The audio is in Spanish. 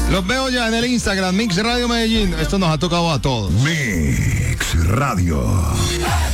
Los veo ya en el Instagram, Mix Radio Medellín. Esto nos ha tocado a todos. Mix Radio.